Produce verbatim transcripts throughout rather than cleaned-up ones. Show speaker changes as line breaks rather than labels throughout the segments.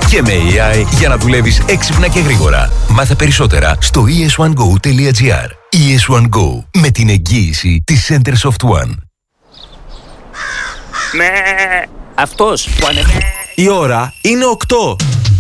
και με έι άι για να δουλεύεις έξυπνα και γρήγορα. Μάθε περισσότερα στο ι ες one go τελεία τζι άρ. ι ες one go, με την εγγύηση της Centersoft One.
Με αυτός που ανεβαίνει.
Η ώρα είναι οκτώ.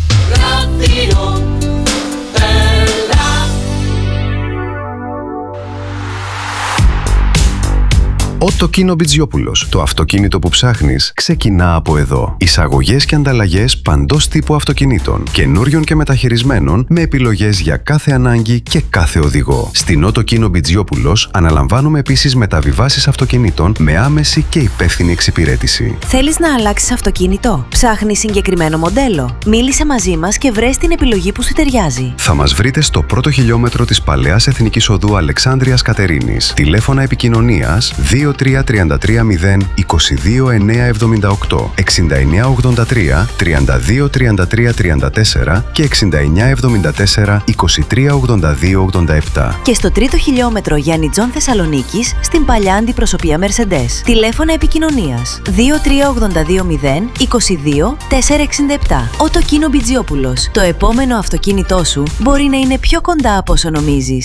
Οτοκίνο Μπιτζιόπουλος. Το αυτοκίνητο που ψάχνεις ξεκινά από εδώ. Εισαγωγές και ανταλλαγές παντός τύπου αυτοκινήτων, καινούριων και μεταχειρισμένων, με επιλογές για κάθε ανάγκη και κάθε οδηγό. Στην Οτοκίνο Μπιτζιόπουλος αναλαμβάνουμε επίσης μεταβιβάσεις αυτοκινήτων με άμεση και υπεύθυνη εξυπηρέτηση.
Θέλεις να αλλάξεις αυτοκίνητο? Ψάχνεις συγκεκριμένο μοντέλο? Μίλησε μαζί μας και βρες την επιλογή που σου ταιριάζει.
Θα μας βρείτε στο πρώτο χιλιόμετρο της Παλαιάς Εθνικής Οδού Αλεξάνδρειας Κατερίνης. Τηλέφωνα επικοινωνίας δύο τρία τρία τρία μηδέν είκοσι δύο εννιακόσια εβδομήντα οκτώ, εξήντα εννέα ογδόντα τρία, τριάντα δύο τριάντα τρία τριάντα τέσσερα και εξήντα εννέα εβδομήντα τέσσερα, είκοσι τρία ογδόντα δύο ογδόντα επτά.
Και στο τρίτο χιλιόμετρο Γιάννη Τζον Θεσσαλονίκης, στην παλιά αντιπροσωπεία Mercedes. Τηλέφωνα επικοινωνίας δύο τρία ογδόντα δύο μηδέν είκοσι δύο τετρακόσια εξήντα επτά. Οτοκίνο Μπιτζιόπουλος. Το επόμενο αυτοκίνητό σου μπορεί να είναι πιο κοντά από όσο νομίζεις.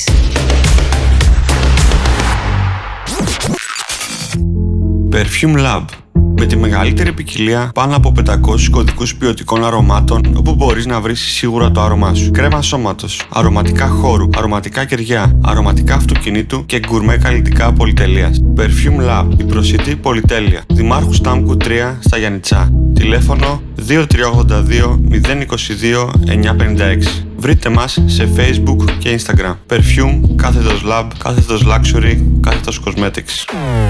Perfume Lab. Με τη μεγαλύτερη ποικιλία πάνω από πεντακόσιους κωδικούς ποιοτικών αρωμάτων, όπου μπορείς να βρεις σίγουρα το άρωμά σου. Κρέμα σώματος, αρωματικά χώρου, αρωματικά κεριά, αρωματικά αυτοκινήτου και γκουρμέ καλλιτικά πολυτελείας. Perfume Lab, η προσιτή πολυτέλεια. Δημάρχου Στάμκου τρία στα Γιαννιτσά. Τηλέφωνο δύο τρία ογδόντα δύο μηδέν είκοσι δύο εννιακόσια πενήντα έξι. Βρείτε μας σε Facebook και Instagram. Perfume, κάθετος Lab, κάθετος Luxury, κάθετος Cosmetics.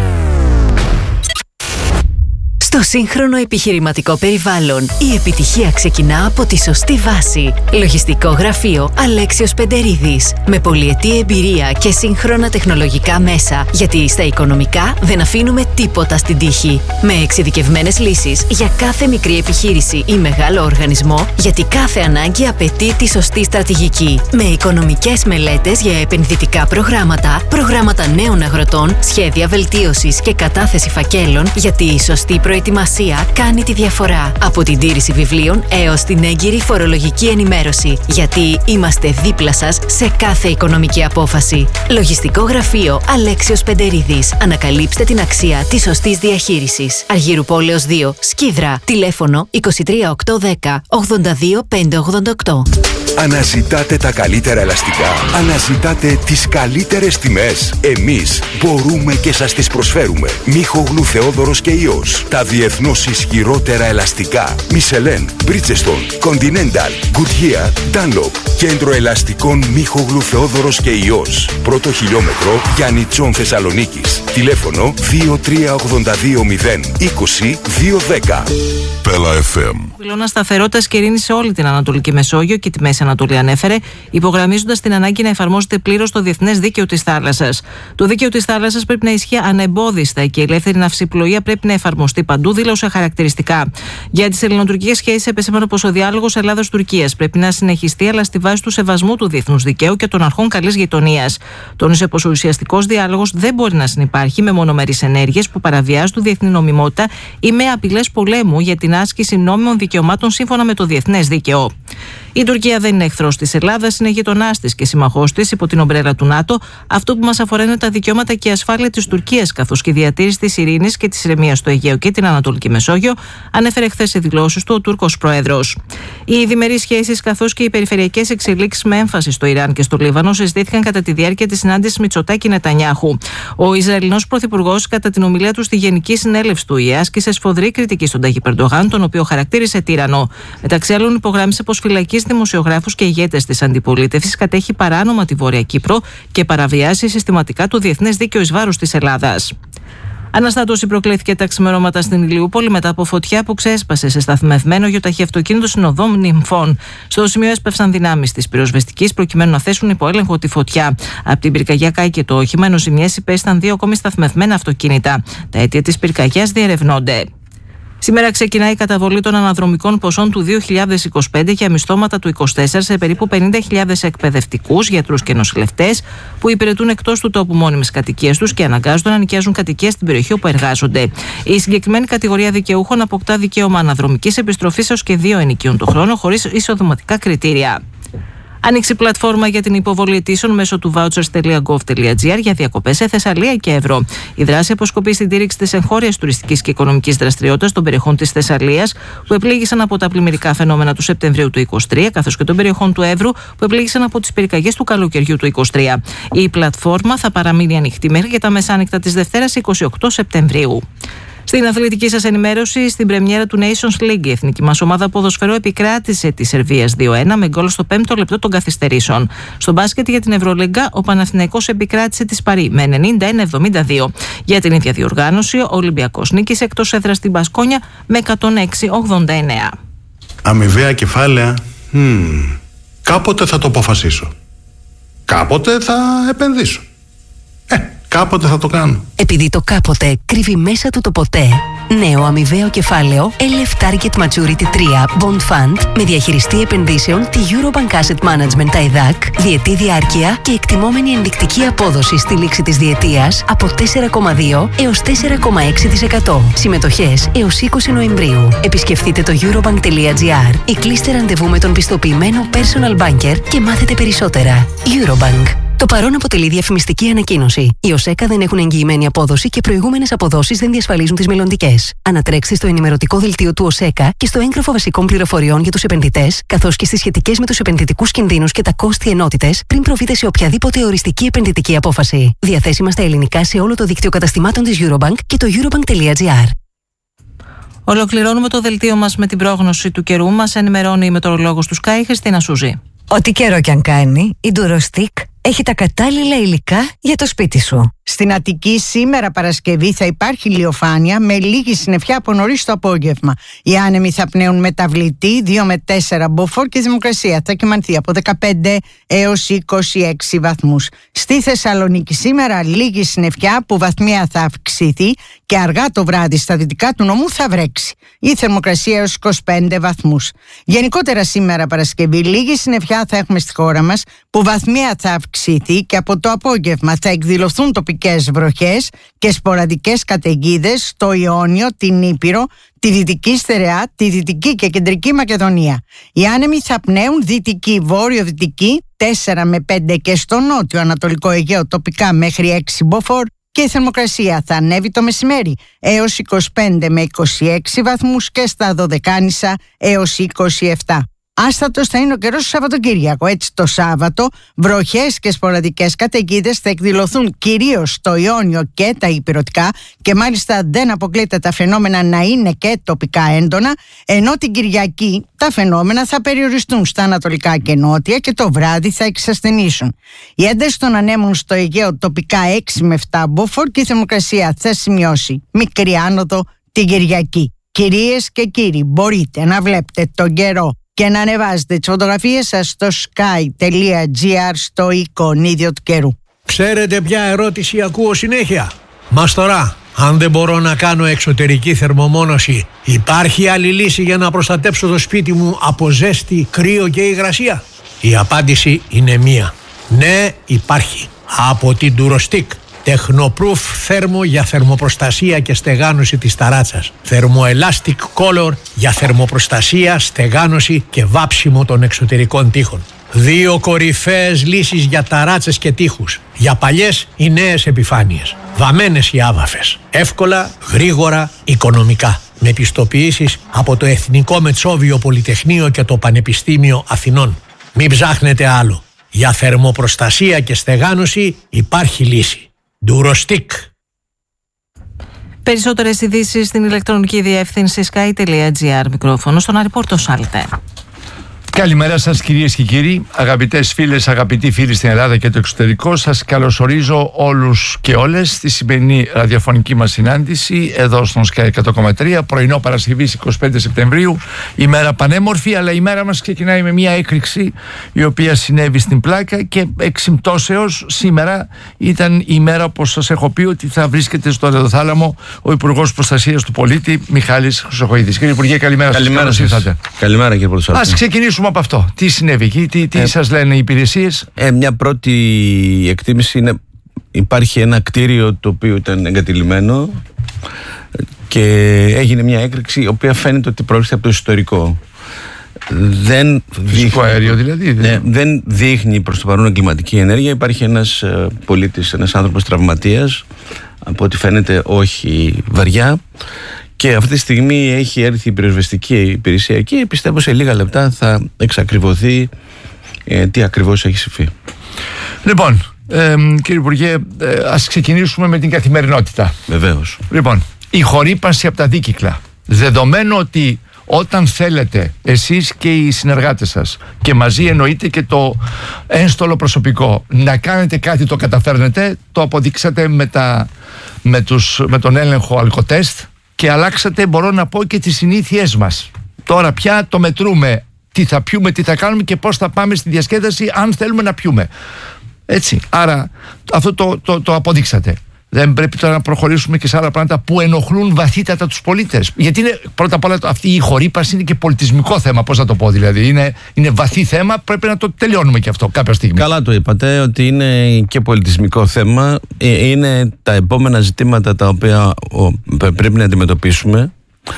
Στο σύγχρονο επιχειρηματικό περιβάλλον, η επιτυχία ξεκινά από τη σωστή βάση. Λογιστικό γραφείο Αλέξιος Πεντερίδης. Με πολυετή εμπειρία και σύγχρονα τεχνολογικά μέσα, γιατί στα οικονομικά δεν αφήνουμε τίποτα στην τύχη. Με εξειδικευμένες λύσεις για κάθε μικρή επιχείρηση ή μεγάλο οργανισμό, γιατί κάθε ανάγκη απαιτεί τη σωστή στρατηγική. Με οικονομικές μελέτες για επενδυτικά προγράμματα, προγράμματα νέων αγροτών, σχέδια βελτίωσης και κατάθεση φακέλων, γιατί η σωστή προετοιμασία Προετοιμασία κάνει τη διαφορά. Από την τήρηση βιβλίων έως την έγκυρη φορολογική ενημέρωση. Γιατί είμαστε δίπλα σας σε κάθε οικονομική απόφαση. Λογιστικό γραφείο Αλέξιος Πεντερίδης. Ανακαλύψτε την αξία της σωστής διαχείρισης. Αργύρου Πόλεως δύο, Σκίδρα. Τηλέφωνο είκοσι τρία οκτακόσια δέκα ογδόντα δύο πεντακόσια ογδόντα οκτώ.
Αναζητάτε τα καλύτερα ελαστικά. Αναζητάτε τις καλύτερες τιμές. Εμείς μπορούμε και σας τις προσφέρουμε. Μίχογλου Θεόδωρος και Υιός. Τα διεθνώς ισχυρότερα ελαστικά. Michelin, Bridgestone, Continental, Goodyear, Dunlop. Κέντρο ελαστικών Μίχογλου Θεόδωρος και Υιός. Πρώτο χιλιόμετρο Γιάννη Τζον Θεσσαλονίκης. Τηλέφωνο δύο τρία ογδόντα δύο μηδέν είκοσι δύο δέκα. Πέλα εφ εμ.
Πυλώνα σταθερότητας και ειρήνης σε όλη την Ανατολική Μεσόγειο και τη Μέση Ανατολή ανέφερε, υπογραμμίζοντας την ανάγκη να εφαρμόζεται πλήρως το διεθνές δίκαιο της θάλασσας. Το δίκαιο της θάλασσας πρέπει να ισχύει ανεμπόδιστα και η ελεύθερη ναυσιπλοεία πρέπει να εφαρμοστεί παντού, δήλωσε χαρακτηριστικά. Για τις ελληνοτουρκικές σχέσεις επεσήμανε πως ο διάλογος Ελλάδας-Τουρκίας πρέπει να συνεχιστεί, αλλά στη βάση του σεβασμού του διεθνούς δικαίου και των αρχών καλής γειτονίας. Τόνισε πως ο ουσιαστικός διάλογος δεν μπορεί να συνυπάρχει με μονομερείς ενέργειες που παραβιάζουν τη διεθνή νομιμότητα ή με απειλές πολέμου για την άσκηση νόμιμων δικαιωμάτων σύμφωνα με το διεθνές δίκαιο. Η Τουρκία δεν είναι εχθρός της Ελλάδας, είναι γειτονάς της και συμμαχός της υπό την ομπρέλα του ΝΑΤΟ. Αυτό που μας αφορά είναι τα δικαιώματα και η ασφάλεια της Τουρκίας, καθώς και η διατήρηση της ειρήνης και της ηρεμίας στο Αιγαίο και την Ανατολική Μεσόγειο, ανέφερε χθες σε δηλώσεις του ο Τούρκος Πρόεδρος. Οι διμερείς σχέσεις καθώς και οι περιφερειακές εξελίξεις με έμφαση στο Ιράν και στο Λίβανο συζητήθηκαν κατά τη διάρκεια της συνάντησης Μητσοτάκη-Νετανιάχου. Ο Ισραηλινός Πρωθυπουργός, κατά την ομιλία του στη Γενική Συνέλευση του ΙΕ, άσκησε σφοδρή κριτική στον Ταγιπ Ερντογάν, τον οποίο χαρακτήρισε τύραννο. Μεταξύ άλλων, υπογράμμισε πως φυλακίζει δημοσιογράφους και ηγέτες της αντιπολίτευσης, κατέχει παράνομα τη Βόρεια Κύπρο και παραβιάζει συστηματικά το διεθνές δίκαιο εις βάρος της Ελλάδας. Αναστάτωση προκλήθηκε τα ξημερώματα στην Ηλιούπολη μετά από φωτιά που ξέσπασε σε σταθμευμένο γιοταχιαυτοκίνητο στην οδό Νυμφών. Στο σημείο έσπευσαν δυνάμεις της πυροσβεστικής προκειμένου να θέσουν υπό έλεγχο τη φωτιά. Από την πυρκαγιά κάηκε το όχημα, ενώ ζημιές υπέσταν δύο ακόμη σταθμευμένα αυτοκίνητα. Τα αίτια της πυρκαγιάς διερευνώνται. Σήμερα ξεκινάει η καταβολή των αναδρομικών ποσών του δύο χιλιάδες είκοσι πέντε για μισθώματα του είκοσι τέσσερα σε περίπου πενήντα χιλιάδες εκπαιδευτικούς, γιατρούς και νοσηλευτές που υπηρετούν εκτός του τόπου μόνιμης κατοικίας τους και αναγκάζονται να νοικιάζουν κατοικίες στην περιοχή όπου εργάζονται. Η συγκεκριμένη κατηγορία δικαιούχων αποκτά δικαίωμα αναδρομικής επιστροφής έως και δύο ενοικίων το χρόνο, χωρίς εισοδηματικά κριτήρια. Άνοιξε η πλατφόρμα για την υποβολή αιτήσεων μέσω του vouchers τελεία gov τελεία gr για διακοπές σε Θεσσαλία και Εύρο. Η δράση αποσκοπεί στην στήριξη της εγχώριας τουριστικής και οικονομικής δραστηριότητας των περιοχών της Θεσσαλίας που επλήγησαν από τα πλημμυρικά φαινόμενα του Σεπτεμβρίου του είκοσι τρία, καθώς και των περιοχών του Εύρου που επλήγησαν από τις πυρκαγιές του καλοκαιριού του είκοσι τρία. Η πλατφόρμα θα παραμείνει ανοιχτή μέχρι και τα μεσάνυχτα της Δευτέρας είκοσι οκτώ Σεπτεμβρίου. Στην αθλητική σας ενημέρωση, στην πρεμιέρα του Nations League, η εθνική μας ομάδα ποδοσφαιρό επικράτησε τη Σερβίας δύο ένα με γκολ στο πέμπτο λεπτό των καθυστερήσεων. Στο μπάσκετ για την Ευρωλίγκα, ο Παναθηναϊκός επικράτησε τη Σπαρί με ενενήντα ένα εβδομήντα δύο. Για την ίδια διοργάνωση, ο Ολυμπιακός νίκησε εκτός έδρας στην Μπασκόνια με εκατόν έξι ογδόντα εννέα.
Αμοιβαία κεφάλαια. Hmm. Κάποτε θα το αποφασίσω. Κάποτε θα επενδύσω. Ε, κάποτε θα το κάνω.
Επειδή το κάποτε κρύβει μέσα του το ποτέ, νέο αμοιβαίο κεφάλαιο ελ εφ Target Maturity τρία Bond Fund με διαχειριστή επενδύσεων τη Eurobank Asset Management τα ΕΔΑΚ, διετή διάρκεια και εκτιμόμενη ενδεικτική απόδοση στη λήξη της διετίας από τέσσερα κόμμα δύο έως τέσσερα κόμμα έξι τοις εκατό. Συμμετοχές έως είκοσι Νοεμβρίου. Επισκεφτείτε το eurobank τελεία gr ή κλείστε ραντεβού με τον πιστοποιημένο personal banker και μάθετε περισσότερα. Eurobank. Το παρόν αποτελεί διαφημιστική ανακοίνωση. Οι ΟΣΕΚΑ δεν έχουν εγγυημένη απόδοση και προηγούμενες αποδόσεις δεν διασφαλίζουν τις μελλοντικές. Ανατρέξτε στο ενημερωτικό δελτίο του ΟΣΕΚΑ και στο έγγραφο βασικών πληροφοριών για τους επενδυτές, καθώς και στις σχετικές με τους επενδυτικούς κινδύνους και τα κόστη ενότητες πριν προβείτε σε οποιαδήποτε οριστική επενδυτική απόφαση. Διαθέσιμα στα ελληνικά σε όλο το δίκτυο καταστημάτων της Eurobank και το eurobank τελεία gr.
Ολοκληρώνουμε το δελτίο μας με την πρόγνωση του καιρού. Μας ενημερώνει η μετεωρολόγος του Sky, Χριστίνα Σούζη.
Ό,τι καιρό κι αν κάνει, η Durostick έχει τα κατάλληλα υλικά για το σπίτι σου.
Στην Αττική σήμερα Παρασκευή θα υπάρχει ηλιοφάνεια με λίγη συννεφιά από νωρίς το απόγευμα. Οι άνεμοι θα πνέουν μεταβλητή δύο με τέσσερα μποφόρ και η θερμοκρασία θα κυμανθεί από δεκαπέντε έως είκοσι έξι βαθμούς. Στη Θεσσαλονίκη σήμερα λίγη συννεφιά που βαθμία θα αυξηθεί και αργά το βράδυ στα δυτικά του νομού θα βρέξει. Η θερμοκρασία έως είκοσι πέντε βαθμούς. Γενικότερα σήμερα Παρασκευή λίγη συννεφιά θα έχουμε στη χώρα μας που βαθμία θα αυξηθεί και από το απόγευμα θα εκδηλωθούν τοπικές βροχές και σποραδικές καταιγίδες στο Ιόνιο, την Ήπειρο, τη Δυτική Στερεά, τη Δυτική και Κεντρική Μακεδονία. Οι άνεμοι θα πνέουν δυτική, βόρειο-δυτική τέσσερα με πέντε και στο νότιο Ανατολικό Αιγαίο τοπικά μέχρι έξι μποφόρ και η θερμοκρασία θα ανέβει το μεσημέρι έως είκοσι πέντε με είκοσι έξι βαθμούς και στα Δωδεκάνησα έως είκοσι επτά. Άστατος θα είναι ο καιρός του Σαββατοκύριακο. Έτσι το Σάββατο βροχές και σποραδικές καταιγίδες θα εκδηλωθούν κυρίως στο Ιόνιο και τα Ηπειρωτικά και μάλιστα δεν αποκλείεται τα φαινόμενα να είναι και τοπικά έντονα, ενώ την Κυριακή τα φαινόμενα θα περιοριστούν στα ανατολικά και νότια και το βράδυ θα εξασθενήσουν. Η ένταση των ανέμων στο Αιγαίο τοπικά έξι με επτά μποφόρ και η θερμοκρασία θα σημειώσει μικρή άνοδο την Κυριακή. Κυρίες και κύριοι, μπορείτε να βλέπετε τον καιρό και να ανεβάζετε τις φωτογραφίες σας στο sky τελεία gr στο εικονίδιο του καιρού.
Ξέρετε ποια ερώτηση ακούω συνέχεια? Μας τώρα, αν δεν μπορώ να κάνω εξωτερική θερμομόνωση, υπάρχει άλλη λύση για να προστατέψω το σπίτι μου από ζέστη, κρύο και υγρασία? Η απάντηση είναι μία. Ναι, υπάρχει. Από την Durostick. Technoproof θέρμο για θερμοπροστασία και στεγάνωση της ταράτσας. Thermoelastic Color για θερμοπροστασία, στεγάνωση και βάψιμο των εξωτερικών τοίχων. Δύο κορυφαίες λύσεις για ταράτσες και τοίχους. Για παλιές ή νέες επιφάνειες. Βαμμένες ή άβαφες. Εύκολα, γρήγορα, οικονομικά. Με πιστοποιήσεις από το Εθνικό Μετσόβιο Πολυτεχνείο και το Πανεπιστήμιο Αθηνών. Μην ψάχνετε άλλο. Για θερμοπροστασία και στεγάνωση υπάρχει λύση. Durostick.
Περισσότερες ειδήσεις στην ηλεκτρονική διεύθυνση sky τελεία gr. Μικρόφωνο στον Άρη Πόρτο Σάλτε.
Καλημέρα σας κυρίες και κύριοι, αγαπητές φίλες, αγαπητοί φίλοι στην Ελλάδα και το εξωτερικό. Σας καλωσορίζω όλους και όλες στη σημερινή ραδιοφωνική μας συνάντηση εδώ στον Sky εκατό κόμμα τρία, πρωινό Παρασκευής εικοστή πέμπτη Σεπτεμβρίου, ημέρα πανέμορφη, αλλά η μέρα μας ξεκινάει με μια έκρηξη η οποία συνέβη στην Πλάκα και εξυμπτώσεως σήμερα ήταν η μέρα, όπως σας έχω πει, ότι θα βρίσκεται στο Ρεδοθάλαμο ο Υπουργός Προστασίας του Πολίτη Μιχάλης Χρυσοχοΐδης. Κύριε Υπουργέ, καλημέρα,
καλημέρα
σας. Καλώς ήρθατε.
Καλημέρα κύριε Πρωτοσάλτη.
Ας ξεκινήσουμε από αυτό. Τι συνέβη εκεί, τι, τι ε, σας λένε οι υπηρεσίες?
Ε, μια πρώτη εκτίμηση είναι υπάρχει ένα κτίριο το οποίο ήταν εγκατειλημμένο και έγινε μια έκρηξη η οποία φαίνεται ότι προέρχεται από το ιστορικό. Δεν
Φυσικό δείχνει, αέριο δηλαδή.
Ναι, δεν δείχνει προς το παρόν εγκληματική ενέργεια. Υπάρχει ένας ε, πολίτης, ένας άνθρωπος τραυματίας, από ό,τι φαίνεται όχι βαριά. Και αυτή τη στιγμή έχει έρθει η πυροσβεστική υπηρεσία και πιστεύω σε λίγα λεπτά θα εξακριβωθεί ε, τι ακριβώς έχει συμβεί.
Λοιπόν, ε, κύριε Υπουργέ, ε, ας ξεκινήσουμε με την καθημερινότητα.
Βεβαίως.
Λοιπόν, η χορύπανση από τα δίκυκλα. Δεδομένου ότι όταν θέλετε εσείς και οι συνεργάτες σας και μαζί εννοείται και το ένστολο προσωπικό να κάνετε κάτι, το καταφέρνετε, το αποδείξατε με, τα, με, τους, με τον έλεγχο αλκοτέστ και αλλάξατε, μπορώ να πω, και τις συνήθειές μας. Τώρα πια το μετρούμε τι θα πιούμε, τι θα κάνουμε και πώς θα πάμε στη διασκέδαση αν θέλουμε να πιούμε. Έτσι, άρα αυτό το, το, το αποδείξατε. Δεν πρέπει τώρα να προχωρήσουμε και σε άλλα πράγματα που ενοχλούν βαθύτατα τους πολίτες? Γιατί είναι, πρώτα απ' όλα, αυτή η χορύπανση είναι και πολιτισμικό θέμα, πώς να το πω δηλαδή. Είναι, είναι βαθύ θέμα, πρέπει να το τελειώνουμε και αυτό κάποια στιγμή.
Καλά το είπατε, ότι είναι και πολιτισμικό θέμα. Είναι τα επόμενα ζητήματα τα οποία πρέπει να αντιμετωπίσουμε.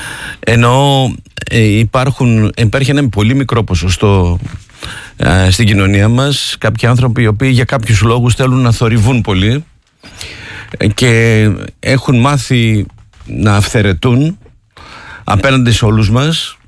Ενώ υπάρχουν, υπάρχει ένα πολύ μικρό ποσοστό ε, στην κοινωνία μας, κάποιοι άνθρωποι οι οποίοι για κάποιους λόγους θέλουν να θορυβούν πολύ και έχουν μάθει να αυθαιρετούν απέναντι σε όλους μας.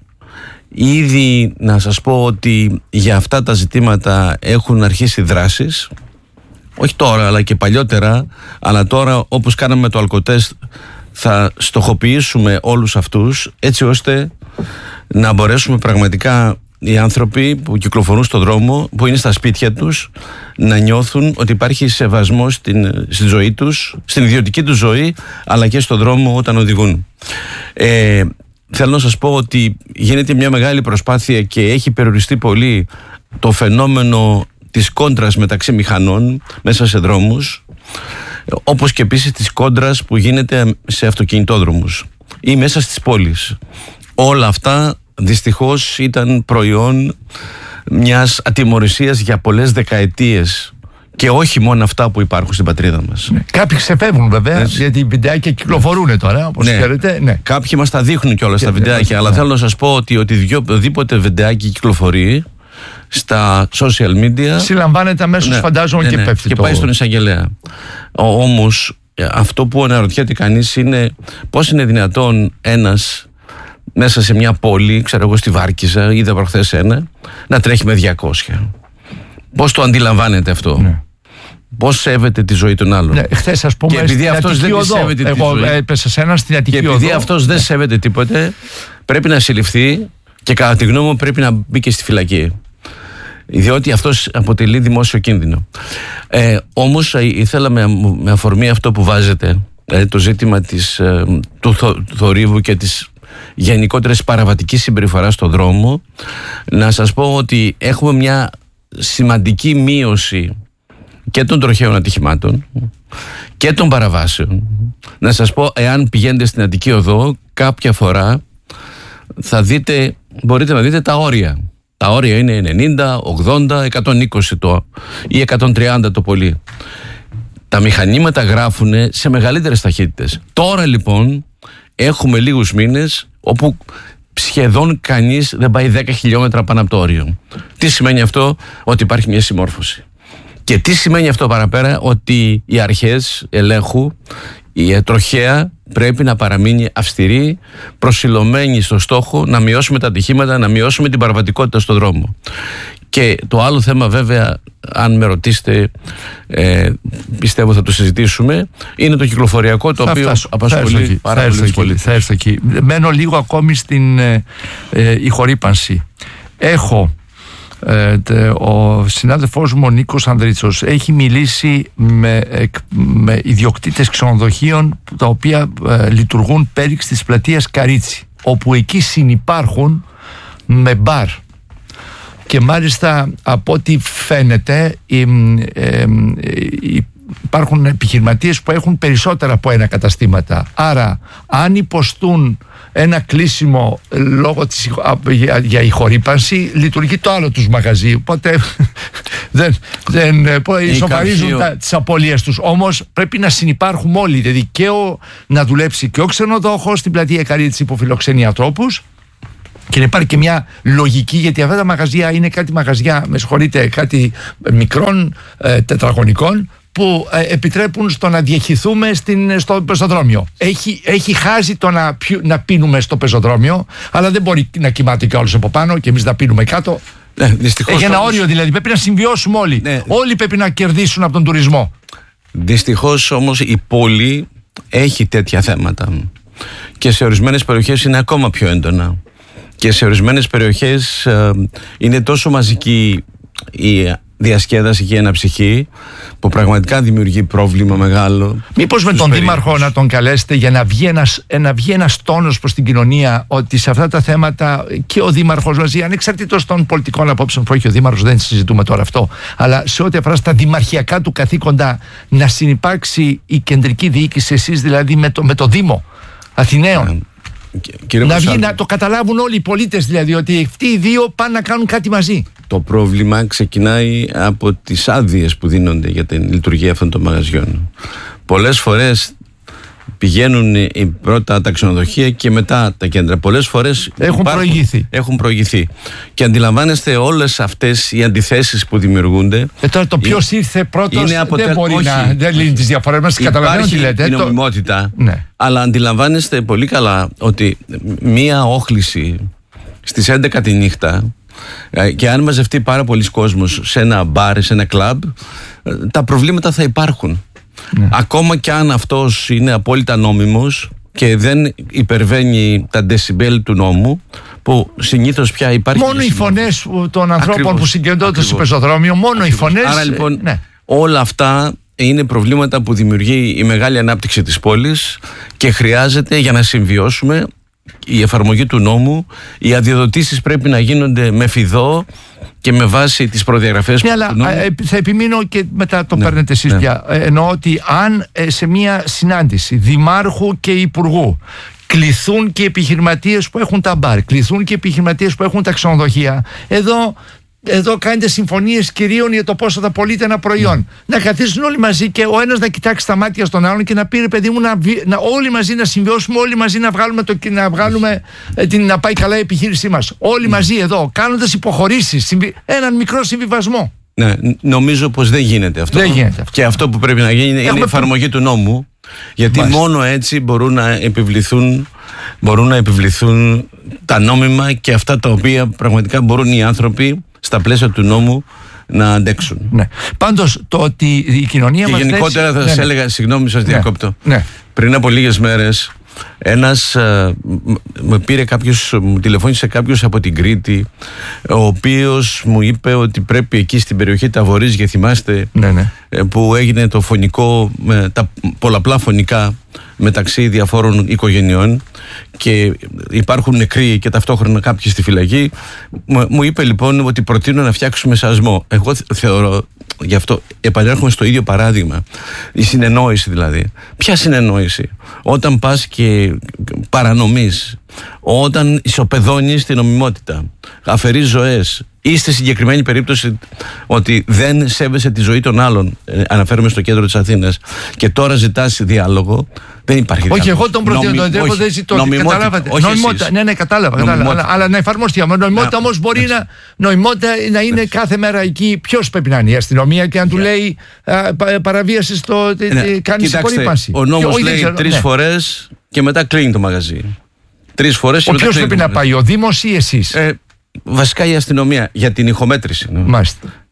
Ήδη να σας πω ότι για αυτά τα ζητήματα έχουν αρχίσει δράσεις, όχι τώρα αλλά και παλιότερα, αλλά τώρα όπως κάναμε με το αλκοτέστ θα στοχοποιήσουμε όλους αυτούς έτσι ώστε να μπορέσουμε πραγματικά οι άνθρωποι που κυκλοφορούν στον δρόμο, που είναι στα σπίτια τους, να νιώθουν ότι υπάρχει σεβασμός στην, στη ζωή τους, στην ιδιωτική τους ζωή, αλλά και στον δρόμο όταν οδηγούν. Ε, θέλω να σας πω ότι γίνεται μια μεγάλη προσπάθεια και έχει περιοριστεί πολύ το φαινόμενο της κόντρας μεταξύ μηχανών μέσα σε δρόμους, όπως και επίσης της κόντρας που γίνεται σε αυτοκινητόδρομους ή μέσα στις πόλεις. Όλα αυτά δυστυχώς ήταν προϊόν μιας ατιμωρησίας για πολλές δεκαετίες και όχι μόνο αυτά που υπάρχουν στην πατρίδα μας.
Ναι. Κάποιοι ξεφεύγουν βέβαια, έτσι, γιατί οι βιντεάκια κυκλοφορούν τώρα, όπως ναι. ξέρετε. Ναι.
Κάποιοι μας τα δείχνουν κιόλας τα βιντεάκια, ναι. αλλά θέλω να σας πω ότι οτιδήποτε βιντεάκι κυκλοφορεί στα social media
συλλαμβάνεται αμέσως, ναι, φαντάζομαι, ναι, και ναι, πέφτει
και
το...
πάει στον εισαγγελέα. Όμως αυτό που αναρωτιέται κανείς είναι πώς είναι δυνατόν ένας μέσα σε μια πόλη, ξέρω εγώ στη Βάρκηζα, είδα προχθές ένα, να τρέχει με διακόσια. Πώς το αντιλαμβάνεται αυτό? Ναι. Πώς σέβεται τη ζωή των άλλων?
Ναι, χθες, ας πούμε,
και επειδή αυτός δεν σέβεται τη
εγώ
ζωή,
έπεσα σε ένα στην Αττική
και επειδή αυτός δεν σέβεται τίποτε, πρέπει να συλληφθεί και κατά τη γνώμη μου πρέπει να μπει και στη φυλακή. Διότι αυτός αποτελεί δημόσιο κίνδυνο. Ε, όμως ήθελα με, με αφορμή αυτό που βάζετε, ε, το ζήτημα της, ε, του, θο, του θορύβου και της γενικότερης παραβατικής συμπεριφοράς στον δρόμο, να σας πω ότι έχουμε μια σημαντική μείωση και των τροχαίων ατυχημάτων και των παραβάσεων. Να σας πω, εάν πηγαίνετε στην Αττική Οδό κάποια φορά θα δείτε, μπορείτε να δείτε τα όρια. Τα όρια είναι ενενήντα, ογδόντα, εκατόν είκοσι το, ή εκατόν τριάντα το πολύ. Τα μηχανήματα γράφουν σε μεγαλύτερες ταχύτητες. Τώρα λοιπόν έχουμε λίγους μήνες όπου σχεδόν κανείς δεν πάει δέκα χιλιόμετρα πάνω από το όριο. Τι σημαίνει αυτό? Ότι υπάρχει μια συμμόρφωση. Και τι σημαίνει αυτό παραπέρα? Ότι οι αρχές ελέγχου, η τροχαία πρέπει να παραμείνει αυστηρή, προσιλωμένη στο στόχο να μειώσουμε τα ατυχήματα, να μειώσουμε την παραβατικότητα στον δρόμο. Και το άλλο θέμα, βέβαια, αν με ρωτήσετε, ε, πιστεύω θα το συζητήσουμε, είναι το κυκλοφοριακό, το θα οποίο φτάσω, απασχολεί πάρα πολλούς πολίτες.
Θα έρθω εκεί. Μένω λίγο ακόμη στην ε, ε, η χορύπανση. Έχω ο συνάδελφός μου ο Νίκος Ανδρίτσος έχει μιλήσει με, με ιδιοκτήτες ξενοδοχείων τα οποία ε, λειτουργούν πέριξ της πλατείας Καρίτσι, όπου εκεί συνυπάρχουν με μπαρ. Και μάλιστα από ό,τι φαίνεται ε, ε, ε, υπάρχουν επιχειρηματίες που έχουν περισσότερα από ένα καταστήματα. Άρα αν υποστούν ένα κλείσιμο λόγω της, για, για ηχορύπανση, λειτουργεί το άλλο τους μαγαζί. Οπότε δεν, δεν ισοβαρίζουν τα, τις απώλειες τους. Όμως πρέπει να συνυπάρχουμε όλοι. Δηλαδή και ο, να δουλέψει και ο ξενοδόχος στην πλατεία Καρίτσι που φιλοξενεί ανθρώπους, και να υπάρχει και μια λογική, γιατί αυτά τα μαγαζιά είναι κάτι μαγαζιά, με συγχωρείτε, κάτι μικρών ε, τετραγωνικών, που ε, επιτρέπουν στο να διαχυθούμε στην, στο πεζοδρόμιο. Έχει, έχει χάσει το να, πιου, να πίνουμε στο πεζοδρόμιο, αλλά δεν μπορεί να κοιμάται κι όλος από πάνω και εμείς να πίνουμε κάτω.
Ναι,
έχει ένα
όμως...
όριο δηλαδή, πρέπει να συμβιώσουμε όλοι.
Ναι.
Όλοι πρέπει να κερδίσουν από τον τουρισμό.
Δυστυχώς όμως η πόλη έχει τέτοια θέματα. Και σε ορισμένες περιοχές είναι ακόμα πιο έντονα. Και σε ορισμένες περιοχές ε, είναι τόσο μαζική η διασκέδαση και η αναψυχή που πραγματικά δημιουργεί πρόβλημα μεγάλο.
Μήπως με τον περίεργους. Δήμαρχο να τον καλέσετε για να βγει ένας, να βγει ένας τόνος προς την κοινωνία, ότι σε αυτά τα θέματα και ο Δήμαρχος μαζί, ανεξαρτήτως των πολιτικών απόψεων που έχει ο Δήμαρχος, δεν συζητούμε τώρα αυτό, αλλά σε ό,τι αφορά στα δημαρχιακά του καθήκοντα, να συνυπάρξει η κεντρική διοίκηση, εσείς δηλαδή με το, με το Δήμο Αθηναίων.
Κύριε
να βγει, να το καταλάβουν όλοι οι πολίτες, δηλαδή ότι αυτοί οι δύο πάνε να κάνουν κάτι μαζί.
Το πρόβλημα ξεκινάει από τις άδειες που δίνονται για την λειτουργία αυτών των μαγαζιών. Πολλές φορές πηγαίνουν πρώτα τα ξενοδοχεία και μετά τα κέντρα. Πολλές φορές
έχουν υπάρχουν, προηγηθεί.
Έχουν προηγηθεί. Και αντιλαμβάνεστε όλες αυτές οι αντιθέσεις που δημιουργούνται.
Ε, τώρα το ποιος ήρθε πρώτος
αποτε...
δεν μπορεί όχι. να δεν λύνει τις διαφορές μας. Καταλαβαίνω τι λέτε.
Υπάρχει νομιμότητα.
Ναι.
Αλλά αντιλαμβάνεστε πολύ καλά ότι μία όχληση στις έντεκα τη νύχτα, και αν μαζευτεί πάρα πολλοί κόσμος σε ένα μπαρ, σε ένα κλαμπ, τα προβλήματα θα υπάρχουν. Ναι. Ακόμα και αν αυτός είναι απόλυτα νόμιμος και δεν υπερβαίνει τα δεσιμπέλ του νόμου, που συνήθως πια υπάρχει.
Μόνο οι φωνές των ανθρώπων ακριβώς, που συγκεντρώνονται στο πεζοδρόμιο, μόνο ακριβώς. οι φωνές.
Άρα λοιπόν
ναι.
όλα αυτά είναι προβλήματα που δημιουργεί η μεγάλη ανάπτυξη της πόλης και χρειάζεται, για να συμβιώσουμε, η εφαρμογή του νόμου. Οι αδειοδοτήσεις πρέπει να γίνονται με φιδό και με βάση τις προδιαγραφές
ναι,
του
αλλά
νόμου.
Θα επιμείνω και μετά το ναι, παίρνετε εσείς ναι. πια. Εννοώ ότι αν σε μια συνάντηση δημάρχου και υπουργού κληθούν και οι επιχειρηματίες που έχουν τα μπαρ, κληθούν και οι επιχειρηματίες που έχουν τα ξενοδοχεία, εδώ Εδώ κάνετε συμφωνίες κυρίων για το πόσο θα πωλείται ένα προϊόν. Mm. Να καθίσουν όλοι μαζί και ο ένας να κοιτάξει τα μάτια στον άλλον και να πει, ρε παιδί μου, να, να όλοι μαζί να συμβιώσουμε, όλοι μαζί να βγάλουμε, το, να, βγάλουμε mm. την, να πάει καλά η επιχείρησή μας. Όλοι mm. μαζί εδώ, κάνοντας υποχωρήσεις, συμβι, έναν μικρό συμβιβασμό.
Ναι, νομίζω πως δεν γίνεται αυτό.
Δεν γίνεται αυτό.
Και αυτό που πρέπει να γίνει είναι Έχουμε... η εφαρμογή του νόμου. Γιατί Μάλιστα. μόνο έτσι μπορούν να επιβληθούν, μπορούν να επιβληθούν τα νόμιμα και αυτά τα οποία πραγματικά μπορούν οι άνθρωποι στα πλαίσια του νόμου να αντέξουν.
Ναι. Πάντως το ότι η κοινωνία
και
μας
γενικότερα
θέσει...
θα σας ναι, έλεγα, συγγνώμη σας ναι, διακόπτω, ναι. πριν από λίγες μέρες ένας uh, με πήρε κάποιος, μου τηλεφώνησε κάποιος από την Κρήτη, ο οποίος μου είπε ότι πρέπει εκεί στην περιοχή Ταβορίζια, θυμάστε,
ναι, ναι.
που έγινε το φωνικό, με τα πολλαπλά φωνικά μεταξύ διαφόρων οικογενειών και υπάρχουν νεκροί και ταυτόχρονα κάποιοι στη φυλακή. Μου είπε λοιπόν ότι προτείνω να φτιάξουμε σεισμό. Εγώ θεωρώ, γι' αυτό επανέρχομαι στο ίδιο παράδειγμα, η συνεννόηση δηλαδή. Ποια συνεννόηση? Όταν πας και παρανομείς, όταν ισοπεδώνεις την νομιμότητα, αφαιρείς ζωές, ή στη συγκεκριμένη περίπτωση ότι δεν σέβεσαι τη ζωή των άλλων, ε, αναφέρομαι στο κέντρο της Αθήνας, και τώρα ζητάς διάλογο, δεν υπάρχει
όχι,
διάλογο.
εγώ τον προτείνω, Νομι... δεν, δεν ζητώ.
Νομιμότητα.
Καταλάβατε.
Όχι
νομιμότητα.
Εσείς.
Ναι, ναι, κατάλαβα. κατάλαβα. Αλλά, αλλά να εφαρμοστεί. Αλλά νομιμότητα όμως μπορεί να, νομιμότητα να είναι κάθε μέρα εκεί. Ποιος πρέπει να είναι? Η αστυνομία και αν του λέει α, παραβίαση στο.
Ναι.
Κάνει συγχωρήπανση.
Ο νόμος λέει τρεις φορές και μετά κλείνει το μαγαζί. Τρεις φορές και μετά κλείνει.
Ποιος πρέπει να πάει, ο Δήμος ή εσείς?
Βασικά η αστυνομία για την ηχομέτρηση.
Μάλιστα.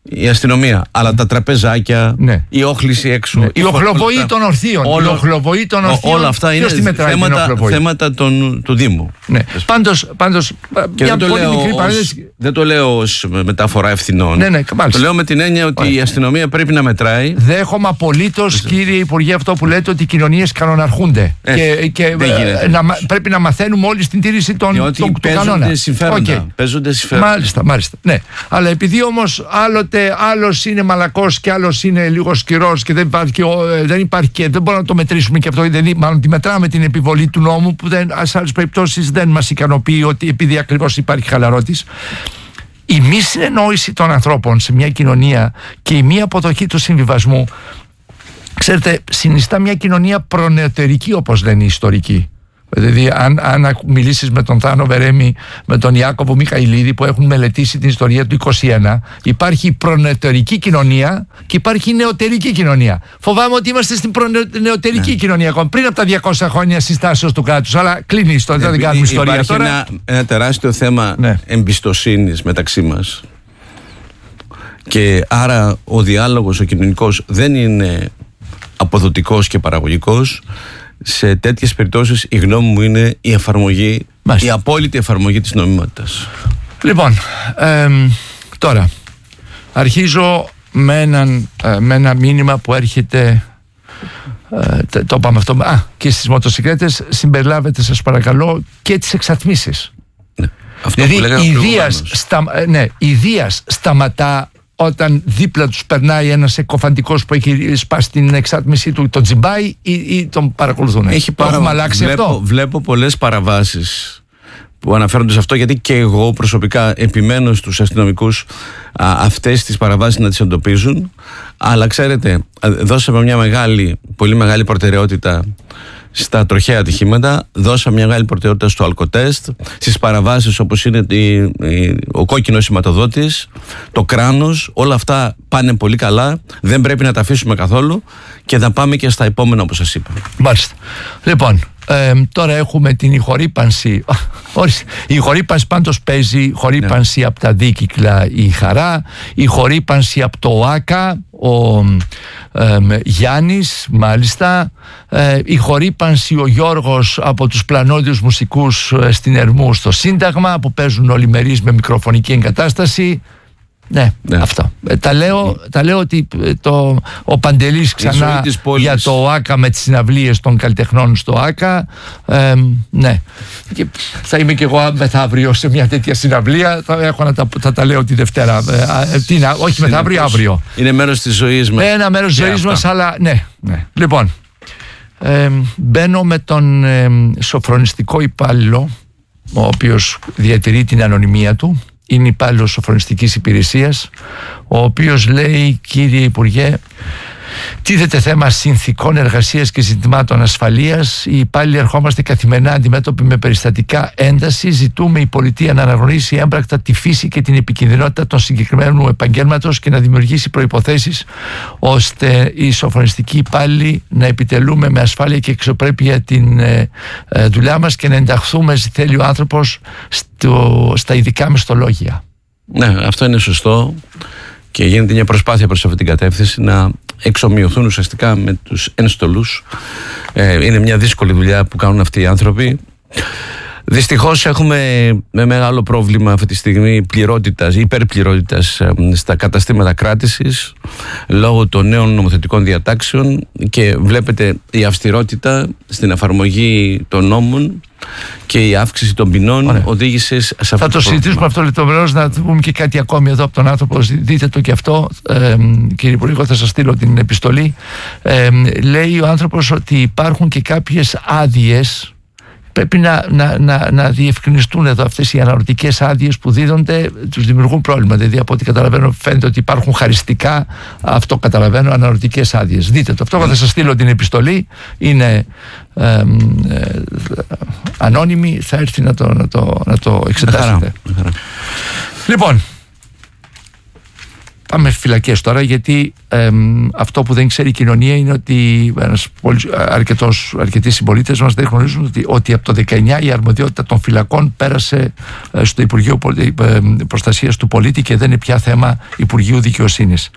η αστυνομία. Αλλά τα τραπεζάκια,
ναι.
η όχληση έξω.
Ναι. Η οχλοβοή των ορθίων.
Όλο,
η οχλοβοή των ορθίων.
Όλα αυτά είναι θέματα, θέματα των, του Δήμου.
Ναι. Πάντως, πάντως
και δεν το, λέω ως, δεν το λέω ως μεταφορά ευθυνών.
Ναι, ναι,
το λέω με την έννοια ότι Ωραία. η αστυνομία πρέπει να μετράει.
Δέχομαι απολύτως, κύριε Υπουργέ, αυτό που λέτε, ότι οι κοινωνίες κανοναρχούνται. Ε, και και ε, να, πρέπει να μαθαίνουμε όλοι στην τήρηση των, των, των κανόνα.
Συμφέροντα. Okay. Παίζονται συμφέροντα.
Μάλιστα, μάλιστα. Ναι. Αλλά επειδή όμως άλλοτε άλλος είναι μαλακός και άλλος είναι λίγο σκυρός και δεν υπάρχει, δεν υπάρχει και δεν μπορούμε να το μετρήσουμε και αυτό, δηλαδή μάλλον τη μετράμε την επιβολή του νόμου που δεν, σε άλλες περιπτώσεις δεν μας ικανοποιεί, ότι επειδή ακριβώς υπάρχει χαλαρότης. Η μη συνεννόηση των ανθρώπων σε μια κοινωνία και η μη αποδοχή του συμβιβασμού, ξέρετε, συνιστά μια κοινωνία προνεωτερική, όπως λένε οι ιστορικοί. Δηλαδή, αν, αν μιλήσεις με τον Θάνο Βερέμι, με τον Ιάκωβο Μιχαηλίδη, που έχουν μελετήσει την ιστορία του είκοσι ένα, υπάρχει η προνεωτερική κοινωνία και υπάρχει η νεωτερική κοινωνία. Φοβάμαι ότι είμαστε στην προνεωτερική ναι. κοινωνία ακόμα, πριν από τα διακόσια χρόνια συστάσεως του κράτους. Αλλά κλείνει η ιστορία, ναι, δεν κάνουμε ιστορία
υπάρχει
τώρα.
Ένα, ένα τεράστιο θέμα ναι. εμπιστοσύνης μεταξύ μας. Και άρα ο διάλογος, ο κοινωνικός, δεν είναι αποδοτικός και παραγωγικός. Σε τέτοιες περιπτώσεις η γνώμη μου είναι η εφαρμογή, Μάλιστα. η απόλυτη εφαρμογή της νομιμότητας.
Λοιπόν, ε, τώρα αρχίζω με, έναν, ε, με ένα μήνυμα που έρχεται, ε, το είπαμε αυτό, α, και στις μοτοσυκλέτες συμπεριλάβετε, σας παρακαλώ, και τις εξαθμίσεις.
Ναι. Αυτό
δηλαδή η Δίας, στα, ναι, η Δίας σταματά όταν δίπλα τους περνάει ένας εκκοφαντικός που έχει σπάσει την εξάτμιση του, τον τζιμπάει ή, ή τον παρακολουθούν.
Έχει παρα...
Έχουμε αλλάξει
βλέπω,
αυτό.
Βλέπω πολλές παραβάσεις που αναφέρονται σε αυτό, γιατί και εγώ προσωπικά επιμένω στους αστυνομικούς α, αυτές τις παραβάσεις να τις εντοπίζουν. Αλλά ξέρετε, δώσαμε μια μεγάλη, πολύ μεγάλη προτεραιότητα στα τροχαία ατυχήματα, δώσαμε μια μεγάλη προτεραιότητα στο αλκοτέστ, στις παραβάσεις όπως είναι η, η, ο κόκκινος σηματοδότης, το κράνος, όλα αυτά πάνε πολύ καλά, δεν πρέπει να τα αφήσουμε καθόλου και θα πάμε και στα επόμενα, όπως σας είπα.
Μάλιστα. Λοιπόν, ε, τώρα έχουμε την ηχορύπανση. Η ηχορύπανση πάντως παίζει, χορύπανση ναι. από τα δίκυκλα η Χαρά, η χορύπανση από το ΟΑΚΑ, ο ε, Γιάννης, μάλιστα, ε, η χορύπανση ο Γιώργος από τους πλανόδιους μουσικούς ε, στην Ερμού στο Σύνταγμα, που παίζουν ολημερείς με μικροφωνική εγκατάσταση. Ναι, ναι. αυτό. Ε, τα, λέω, τα λέω ότι το, ο Παντελής ξανά για το ΟΑΚΑ με τις συναυλίες των καλλιτεχνών στο ΟΑΚΑ. Ε, ναι. Και θα είμαι και εγώ μεθαύριο σε μια τέτοια συναυλία. Θα, έχω να τα, θα τα λέω τη Δευτέρα. Ε, τι, να, όχι μεθαύριο, αύριο.
Είναι μέρος της ζωής μας.
Ένα μέρος της ζωής μας, αλλά ναι. ναι. Λοιπόν, ε, μπαίνω με τον ε, σοφρονιστικό υπάλληλο, ο οποίος διατηρεί την ανωνυμία του. Είναι υπάλληλος σοφρονιστικής υπηρεσίας, ο οποίος λέει: κύριε Υπουργέ, τίθεται θέμα συνθηκών εργασίας και ζητημάτων ασφαλείας. Οι υπάλληλοι ερχόμαστε καθημερινά αντιμέτωποι με περιστατικά ένταση. Ζητούμε η πολιτεία να αναγνωρίσει έμπρακτα τη φύση και την επικινδυνότητα των συγκεκριμένου επαγγέλματος και να δημιουργήσει προϋποθέσεις ώστε οι σοφρονιστικοί υπάλληλοι να επιτελούμε με ασφάλεια και εξωπρέπεια την ε, ε, δουλειά μας και να ενταχθούμε, θέλει ο άνθρωπος, στο, στα ειδικά μισθολόγια.
Ναι, αυτό είναι σωστό και γίνεται μια προσπάθεια προς αυτή την κατεύθυνση να εξομοιωθούν ουσιαστικά με τους ένστολους. Ε, είναι μια δύσκολη δουλειά που κάνουν αυτοί οι άνθρωποι. Δυστυχώς έχουμε με μεγάλο πρόβλημα αυτή τη στιγμή πληρότητας, υπερπληρότητας στα καταστήματα κράτησης λόγω των νέων νομοθετικών διατάξεων, και βλέπετε η αυστηρότητα στην εφαρμογή των νόμων και η αύξηση των ποινών Ωραία. οδήγησε σε αυτό.
Θα το, το συζητήσουμε αυτό λεπτομερώς. Να πούμε και κάτι ακόμη εδώ από τον άνθρωπο. Δείτε το και αυτό, ε, κύριε Υπουργέ, θα σας στείλω την επιστολή. Ε, λέει ο άνθρωπος ότι υπάρχουν και κάποιες άδειες. Πρέπει να, να, να, να διευκρινιστούν εδώ αυτές οι αναρωτικές άδειες που δίδονται, τους δημιουργούν πρόβλημα. Δηλαδή, από ό,τι καταλαβαίνω, φαίνεται ότι υπάρχουν χαριστικά, αυτό καταλαβαίνω, αναρωτικές άδειες. Δείτε το. Αυτό θα σας στείλω την επιστολή. Είναι ε, ε, ανώνυμη. Θα έρθει να το, να το, να το εξετάσετε.
Χαρά.
Λοιπόν, πάμε φυλακές τώρα, γιατί ε, αυτό που δεν ξέρει η κοινωνία είναι ότι ένας πολυ, αρκετός, αρκετοί συμπολίτες μας δεν γνωρίζουν ότι, ότι από το δεκαεννιά η αρμοδιότητα των φυλακών πέρασε ε, στο Υπουργείο ε, Προστασίας του Πολίτη και δεν είναι πια θέμα Υπουργείου Δικαιοσύνης.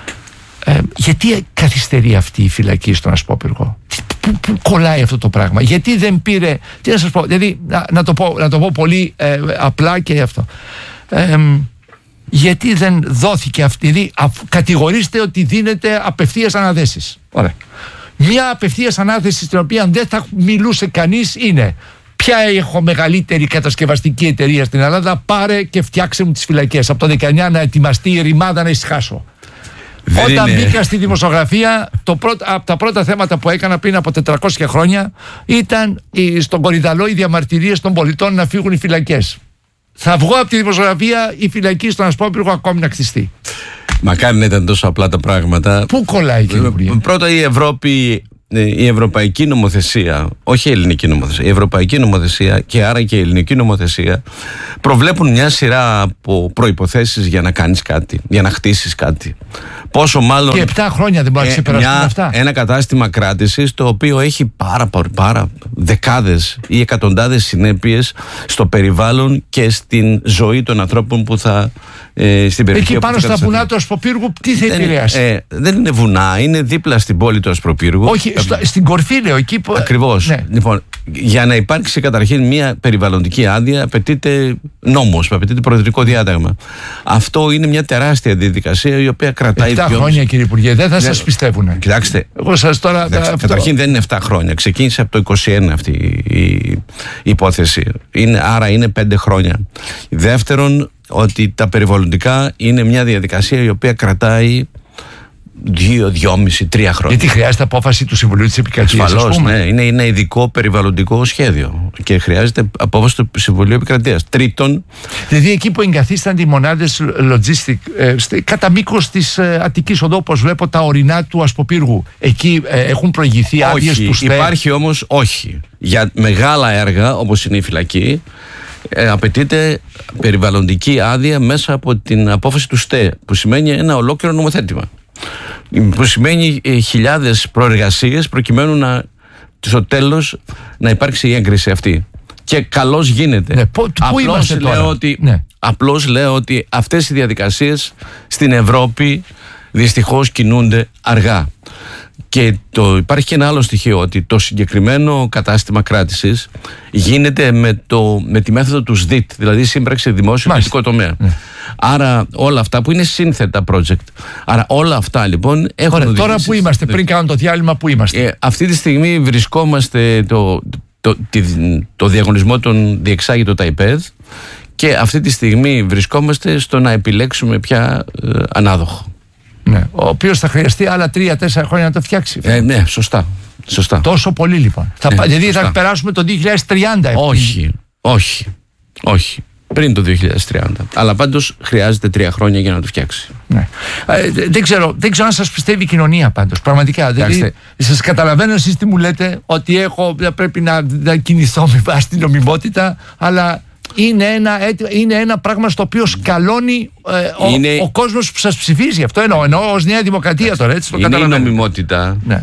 Ε, γιατί καθυστερεί αυτή η φυλακή στον Ασπόπυργο? Πού, πού κολλάει αυτό το πράγμα? Γιατί δεν πήρε? Τι να σας πω, δηλαδή, να, να, το, πω, να το πω πολύ ε, απλά και αυτό. Ε, γιατί δεν δόθηκε αυτή? Δηλαδή, κατηγορείστε ότι δίνεται απευθείας ανάθεσεις. Ωραία. Μια απευθείας ανάθεση στην οποία δεν θα μιλούσε κανείς είναι: ποια έχω μεγαλύτερη κατασκευαστική εταιρεία στην Ελλάδα, πάρε και φτιάξε μου τις φυλακές. Από το δεκαεννιά να ετοιμαστεί η ρημάδα να ησυχάσω. Δεν Όταν είναι... μπήκα στη δημοσιογραφία, το πρώτο, από τα πρώτα θέματα που έκανα πριν από τετρακόσια χρόνια ήταν η, στον Κορυδαλό οι διαμαρτυρίες των πολιτών να φύγουν οι φυλακές. Θα βγω από τη δημοσιογραφία, η φυλακή στον Ασπόπυργο ακόμη να κτιστεί.
Μακάρι να ήταν τόσο απλά τα πράγματα.
Πού κολλάει, κύριε Υπουργέ?
Πρώτα, η Ευρώπη, η ευρωπαϊκή νομοθεσία, όχι η ελληνική νομοθεσία, η ευρωπαϊκή νομοθεσία και άρα και η ελληνική νομοθεσία προβλέπουν μια σειρά από προϋποθέσεις για να κάνεις κάτι, για να χτίσεις κάτι. Πόσο μάλλον.
Και επτά χρόνια δεν μπορεί να ξεπεραστούν αυτά.
Ένα κατάστημα κράτησης το οποίο έχει πάρα, πάρα δεκάδες ή εκατοντάδες συνέπειες στο περιβάλλον και στην ζωή των ανθρώπων που θα. Ε, στην περιοχή.
Εκεί πάνω στα βουνά του Ασποπύργου, τι θα επηρεάσει?
Ε, δεν είναι βουνά, είναι δίπλα στην πόλη του Ασποπύργου.
Όχι, στο, στην κορφή λέω εκεί που.
Ακριβώς. Ναι. Λοιπόν, για να υπάρξει καταρχήν μια περιβαλλοντική άδεια, απαιτείται νόμος, απαιτείται προεδρικό διάταγμα. Αυτό είναι μια τεράστια διαδικασία η οποία κρατάει.
επτά χρόνια, κύριε Υπουργέ, δεν θα σας πιστεύουν.
Κοιτάξτε.
Εγώ σας τώρα.
Κοιτάξτε,
αυτό...
Καταρχήν δεν είναι επτά χρόνια. Ξεκίνησε από το είκοσι ένα αυτή η, η υπόθεση. Είναι, άρα είναι πέντε χρόνια. Δεύτερον, ότι τα περιβαλλοντικά είναι μια διαδικασία η οποία κρατάει δύο, δυόμιση, τρία χρόνια.
Γιατί χρειάζεται απόφαση του Συμβουλίου της Επικρατείας.
Ασφαλώς, ναι. Είναι ένα ειδικό περιβαλλοντικό σχέδιο και χρειάζεται απόφαση του Συμβουλίου Επικρατείας. Τρίτον.
Δηλαδή, εκεί που εγκαθίστανται οι μονάδες logistic, ε, κατά μήκος της ε, Αττικής Οδού, όπως βλέπω τα ορεινά του Ασποπύργου, εκεί ε, έχουν προηγηθεί άδειες του ΣΤΕ.
Υπάρχει όμως, όχι. Για μεγάλα έργα, όπως είναι η φυλακή, Ε, απαιτείται περιβαλλοντική άδεια μέσα από την απόφαση του ΣΤΕ, που σημαίνει ένα ολόκληρο νομοθέτημα, που σημαίνει ε, χιλιάδες προεργασίες προκειμένου να, στο τέλος να υπάρξει η έγκριση αυτή. Και καλώς γίνεται.
Ναι, πού,
απλώς,
πού
λέω ότι,
ναι.
απλώς λέω ότι αυτές οι διαδικασίες στην Ευρώπη δυστυχώς κινούνται αργά. Και το, υπάρχει και ένα άλλο στοιχείο, ότι το συγκεκριμένο κατάστημα κράτησης γίνεται με, το, με τη μέθοδο του ΣΔΙΤ, δηλαδή σύμπραξη δημόσιο ιδιωτικό τομέα. Ναι. Άρα όλα αυτά που είναι σύνθετα project. Άρα όλα αυτά λοιπόν έχουν.
Ωραία, τώρα που είμαστε, πριν κάνουν το διάλειμμα, που είμαστε?
Ε, αυτή τη στιγμή βρισκόμαστε, το, το, το, το διαγωνισμό των διεξάγει το ΤΑΙΠΕΔ και αυτή τη στιγμή βρισκόμαστε στο να επιλέξουμε πια ε, ανάδοχο.
Ναι, ο οποίος θα χρειαστεί άλλα τρία-τέσσερα χρόνια να το φτιάξει.
Ε, ναι, σωστά. σωστά.
Τόσο πολύ λοιπόν. Θα,
ναι,
δηλαδή σωστά. Θα περάσουμε το δύο χιλιάδες τριάντα.
Όχι, όχι, όχι. Πριν το δύο χιλιάδες τριάντα. Αλλά πάντως χρειάζεται τρία χρόνια για να το φτιάξει.
Ναι. Ε, δεν, ξέρω, δεν ξέρω αν σας πιστεύει η κοινωνία πάντως. Πραγματικά. Δηλαδή, σας καταλαβαίνω εσείς τι μου λέτε, ότι έχω, πρέπει να, να κινηθώ με βάση την νομιμότητα, αλλά. Είναι ένα, είναι ένα πράγμα στο οποίο σκαλώνει ε, είναι... ο, ο κόσμος που σας ψηφίζει. Αυτό εννοώ, εννοώ ως Νέα Δημοκρατία τώρα, έτσι το
καταλαβαίνω. Είναι η νομιμότητα,
ναι.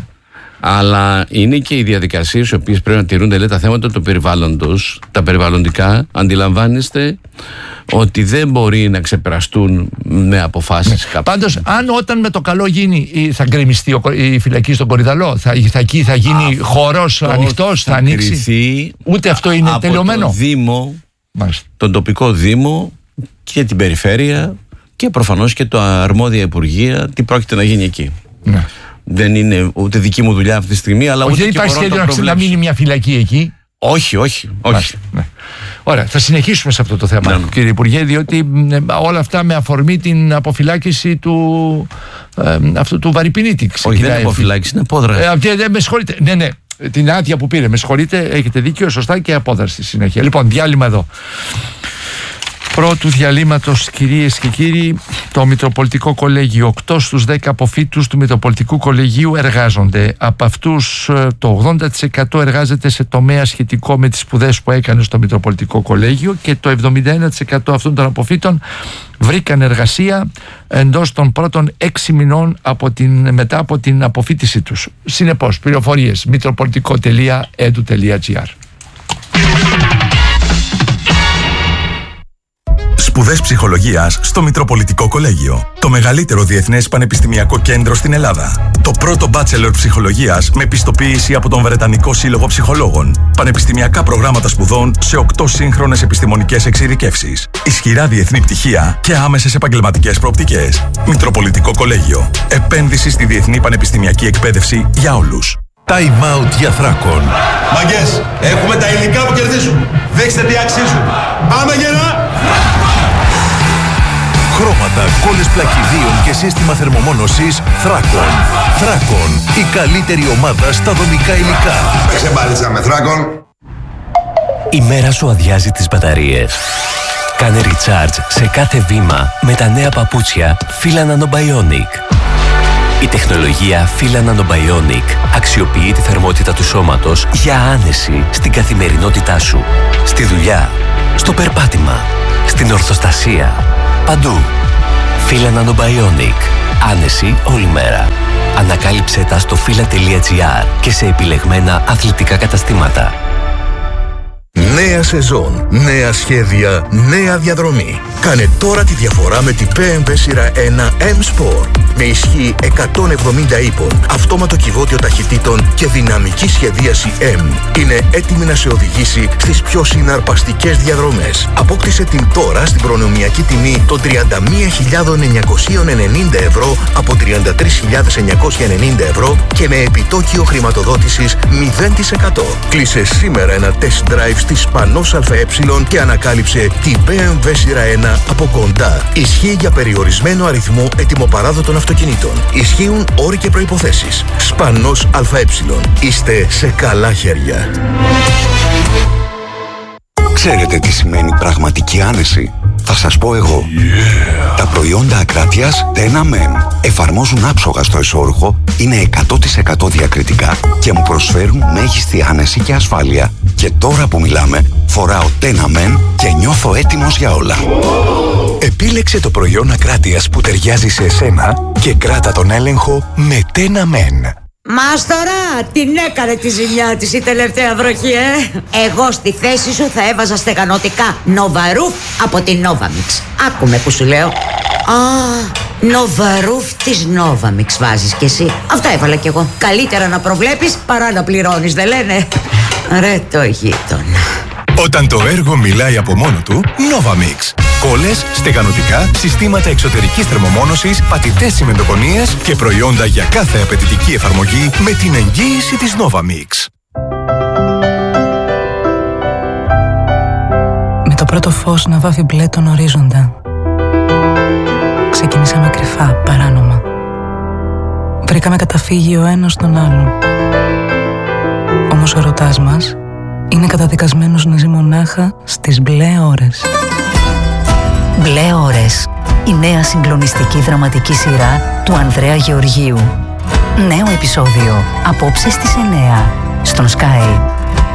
Αλλά είναι και οι διαδικασίες οι οποίες πρέπει να τηρούνται. Λέει, τα θέματα του περιβάλλοντος, τα περιβαλλοντικά, αντιλαμβάνεστε ότι δεν μπορεί να ξεπεραστούν με αποφάσεις.
Ναι. Πάντως, αν όταν με το καλό γίνει, θα γκρεμιστεί η φυλακή στον Κορυδαλό, θα, θα, εκεί θα γίνει αυτό χώρος ανοιχτός, θα, θα ανοίξει. Ούτε αυτό είναι
από
τελειωμένο.
Το Δήμο,
Μάλιστα.
τον τοπικό Δήμο και την περιφέρεια και προφανώς και το αρμόδια Υπουργεία, τι πρόκειται να γίνει εκεί.
Ναι.
Δεν είναι ούτε δική μου δουλειά αυτή τη στιγμή, αλλά
όχι,
ούτε
δεν
και
υπάρχει σχέδιο να μείνει μια φυλακή εκεί.
Όχι, όχι, όχι.
Ναι. Ωραία, θα συνεχίσουμε σε αυτό το θέμα, ναι, κύριε Υπουργέ, διότι ε, όλα αυτά με αφορμή την αποφυλάκηση του, ε, αυτού του Βαρυπινίτη.
Όχι, δεν είναι αποφυλάκηση, είναι απόδραση.
Ε, ε, με συγχωρείτε, ναι, ναι. Την άδεια που πήρε, με συγχωρείτε, έχετε δίκιο, σωστά, και απόδραση στη συνέχεια. Λοιπόν, διάλειμμα εδώ. Πρώτου διαλύματος, κυρίες και κύριοι, Στο Μητροπολιτικό Κολέγιο, οκτώ στους δέκα αποφύτους του Μητροπολιτικού Κολεγίου εργάζονται. Από αυτούς το ογδόντα τοις εκατό εργάζεται σε τομέα σχετικό με τις σπουδές που έκανε στο Μητροπολιτικό Κολέγιο και το εβδομήντα ένα τοις εκατό αυτών των αποφύτων βρήκαν εργασία εντός των πρώτων έξι μηνών από την, μετά από την αποφύτισή τους. Συνεπώς, πληροφορίες μητροπολιτικό τελεία e d u τελεία g r.
Σπουδές ψυχολογίας στο Μητροπολιτικό Κολέγιο. Το μεγαλύτερο διεθνές πανεπιστημιακό κέντρο στην Ελλάδα. Το πρώτο bachelor ψυχολογίας με πιστοποίηση από τον Βρετανικό Σύλλογο Ψυχολόγων. Πανεπιστημιακά προγράμματα σπουδών σε οκτώ σύγχρονες επιστημονικές εξειδικεύσεις. Ισχυρά διεθνή πτυχία και άμεσες επαγγελματικές προοπτικές. Μητροπολιτικό Κολέγιο. Επένδυση στη διεθνή πανεπιστημιακή εκπαίδευση για όλους.
Time out για Θράκον.
Μαγκές, έχουμε τα υλικά που κερδίζουν. Δείξτε τι αξίζουν. Πάμε γερά!
Χρώματα, κόλλες πλακιδίων και σύστημα θερμομόνωσης Θράκον. Θράκον, η καλύτερη ομάδα στα δομικά υλικά.
Παίξε μπάλιτσα με Θράκον.
Η μέρα σου αδειάζει τις μπαταρίες. Κάνε recharge σε κάθε βήμα με τα νέα παπούτσια Fila Nanobionic. Η τεχνολογία Fila Nanobionic αξιοποιεί τη θερμότητα του σώματος για άνεση στην καθημερινότητά σου. Στη δουλειά, στο περπάτημα, στην ορθοστασία, παντού. Fila Nanobionic. Άνεση όλη μέρα. Ανακάλυψε τα στο fila τελεία gr και σε επιλεγμένα αθλητικά καταστήματα.
Νέα σεζόν, νέα σχέδια, νέα διαδρομή. Κάνε τώρα τη διαφορά με την μπι εμ ντάμπλιου σειρά ένα M-Sport. Με ισχύ εκατόν εβδομήντα ύπων, αυτόματο κυβότιο ταχυτήτων και δυναμική σχεδίαση M. Είναι έτοιμη να σε οδηγήσει στις πιο συναρπαστικές διαδρομές. Απόκτησε την τώρα στην προνομιακή τιμή των τριάντα μία χιλιάδες εννιακόσια ενενήντα ευρώ από τριάντα τρεις χιλιάδες εννιακόσια ενενήντα ευρώ και με επιτόκιο χρηματοδότησης μηδέν τοις εκατό. Κλείσε σήμερα ένα test drive στη Σπανός ΑΕ και ανακάλυψε την μπι εμ ντάμπλιου σειρά ένα από κοντά. Ισχύει για περιορισμένο αριθμό ετοιμοπαράδοτων αυτοκινήτων. Ισχύουν όροι και προϋποθέσεις. Σπανός ΑΕ. Είστε σε καλά χέρια.
Ξέρετε τι σημαίνει πραγματική άνεση? Θα σας πω εγώ. Yeah. Τα προϊόντα Ακράτειας Tenamen εφαρμόζουν άψογα στο εσώρουχο, είναι εκατό τοις εκατό διακριτικά και μου προσφέρουν μέγιστη άνεση και ασφάλεια. Και τώρα που μιλάμε, φοράω Tenamen και νιώθω έτοιμος για όλα. Επίλεξε το προϊόν Ακράτειας που ταιριάζει σε εσένα και κράτα τον έλεγχο με Tenamen.
Μάστορα, την έκανε τη ζημιά της η τελευταία βροχή, ε! Εγώ στη θέση σου θα έβαζα στεγανωτικά Νοβαρούφ από την Novamix. Άκουμε που σου λέω. Α, Νοβαρούφ της Novamix βάζεις κι εσύ. Αυτό έβαλα κι εγώ. Καλύτερα να προβλέπεις παρά να πληρώνεις, δεν λένε? Ρε το γείτονα.
Όταν το έργο μιλάει από μόνο του, Novamix. Κόλλες, στεγανωτικά, συστήματα εξωτερικής θερμομόνωσης, πατητές τσιμεντοκονίες και προϊόντα για κάθε απαιτητική εφαρμογή με την εγγύηση της Novamix.
Με το πρώτο φως να βάφει μπλε τον ορίζοντα. Ξεκινήσαμε κρυφά, παράνομα. Βρήκαμε καταφύγιο ο ένας στον άλλον. Όμως ο ερωτάς μας είναι καταδικασμένος να ζει μονάχα στις μπλε ώρες.
Μπλε ώρες. Η νέα συγκλονιστική δραματική σειρά του Ανδρέα Γεωργίου. Νέο επεισόδιο. Απόψε στις εννιά. Στον Sky.